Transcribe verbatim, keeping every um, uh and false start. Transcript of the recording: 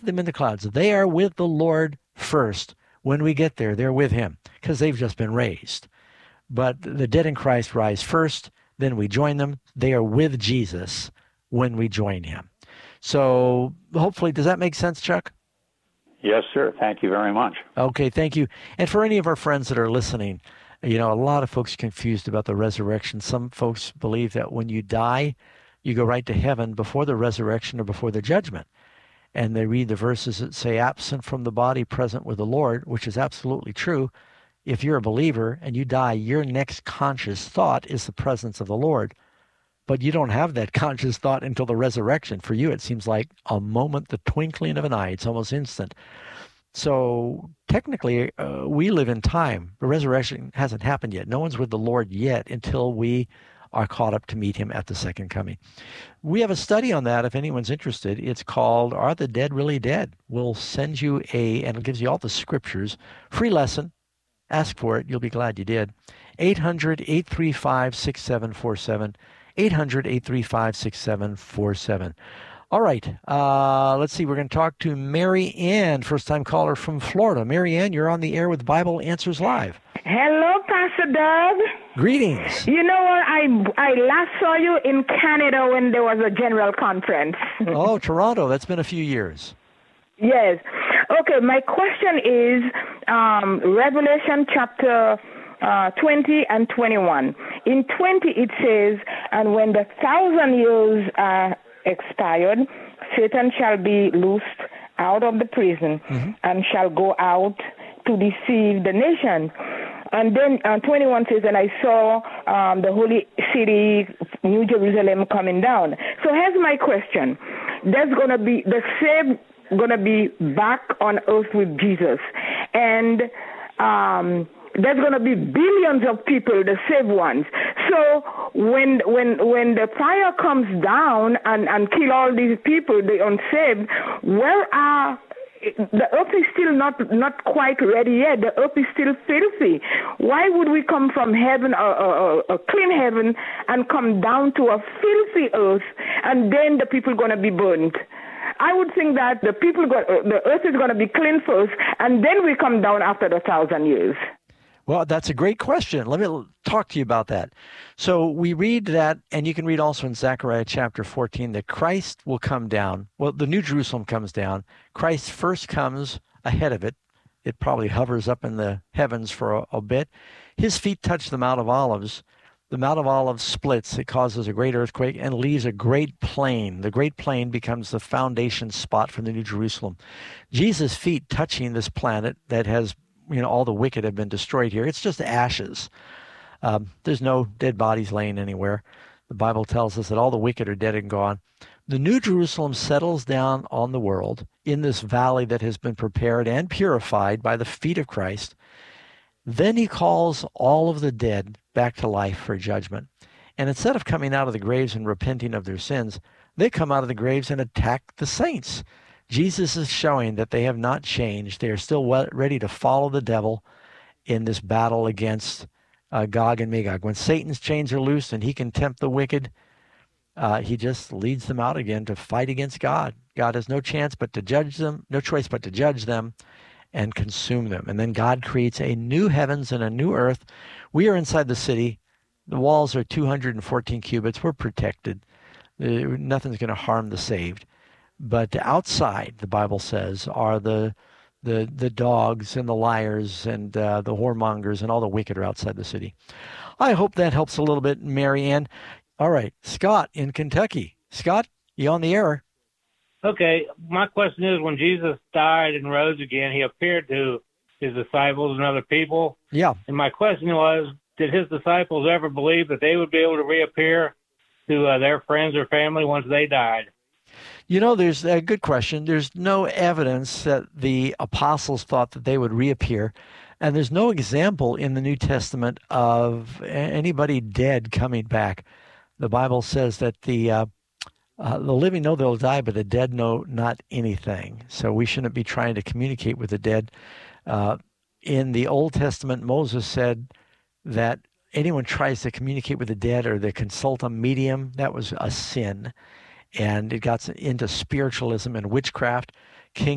them in the clouds. They are with the Lord first. When we get there, they're with him because they've just been raised. But the dead in Christ rise first, then we join them. They are with Jesus when we join him. So hopefully, does that make sense, Chuck? Yes, sir. Thank you very much. Okay, thank you. And for any of our friends that are listening, you know, a lot of folks are confused about the resurrection. Some folks believe that when you die, you go right to heaven before the resurrection or before the judgment. And they read the verses that say, absent from the body, present with the Lord, which is absolutely true. If you're a believer and you die, your next conscious thought is the presence of the Lord. But you don't have that conscious thought until the resurrection. For you, it seems like a moment, the twinkling of an eye. It's almost instant. So technically, uh, we live in time. The resurrection hasn't happened yet. No one's with the Lord yet until we are caught up to meet him at the second coming. We have a study on that if anyone's interested. It's called, Are the Dead Really Dead? We'll send you a, and it gives you all the scriptures, free lesson. Ask for it. You'll be glad you did. eight hundred, eight three five, six seven four seven. eight hundred, eight three five, six seven four seven. All right. Uh, let's see. We're going to talk to Mary Ann, first-time caller from Florida. Mary Ann, you're on the air with Bible Answers Live. Hello, Pastor Doug. Greetings. You know what? I I last saw you in Canada when there was a general conference. Oh, Toronto. That's been a few years. Yes. Okay, my question is um, Revelation chapter uh, twenty and twenty-one. In twenty, it says, and when the thousand years are expired, Satan shall be loosed out of the prison mm-hmm. and shall go out to deceive the nation. And then uh, twenty-one says, and I saw um, the holy city, New Jerusalem, coming down. So here's my question. There's going to be the saved going to be back on earth with Jesus. And um, there's going to be billions of people, the saved ones. So when when when the fire comes down and, and kill all these people, the unsaved, where are the earth is still not not quite ready yet. The earth is still filthy. Why would we come from heaven, a, a, a clean heaven, and come down to a filthy earth, and then the people going to be burned? I would think that the people, go, the earth is going to be clean first, and then we come down after the thousand years. Well, that's a great question. Let me talk to you about that. So we read that, and you can read also in Zechariah chapter fourteen, that Christ will come down. Well, the New Jerusalem comes down. Christ first comes ahead of it. It probably hovers up in the heavens for a, a bit. His feet touch the Mount of Olives. The Mount of Olives splits. It causes a great earthquake and leaves a great plain. The great plain becomes the foundation spot for the New Jerusalem. Jesus' feet touching this planet that has, you know, all the wicked have been destroyed here. It's just ashes. Um, there's no dead bodies laying anywhere. The Bible tells us that all the wicked are dead and gone. The New Jerusalem settles down on the world in this valley that has been prepared and purified by the feet of Christ. Then he calls all of the dead back to life for judgment. And instead of coming out of the graves and repenting of their sins, they come out of the graves and attack the saints. Jesus is showing that they have not changed. They are still ready to follow the devil in this battle against uh, Gog and Magog. When Satan's chains are loosed and he can tempt the wicked, uh, he just leads them out again to fight against God. God has no chance but to judge them, no choice but to judge them and consume them. And then God creates a new heavens and a new earth. We are inside the city. The walls are two hundred fourteen cubits. We're protected. Uh, nothing's going to harm the saved. But outside, the Bible says, are the the the dogs and the liars and uh, the whoremongers and all the wicked are outside the city. I hope that helps a little bit, Mary Ann. All right, Scott in Kentucky. Scott, you on the air? Okay, my question is, when Jesus died and rose again, he appeared to his disciples and other people. Yeah. And my question was, did his disciples ever believe that they would be able to reappear to uh, their friends or family once they died? You know, there's a good question. There's no evidence that the apostles thought that they would reappear. And there's no example in the New Testament of anybody dead coming back. The Bible says that the uh, uh, the living know they'll die, but the dead know not anything. So we shouldn't be trying to communicate with the dead. Uh, in the Old Testament, Moses said that anyone tries to communicate with the dead or they consult a medium, that was a sin. And it got into spiritualism and witchcraft.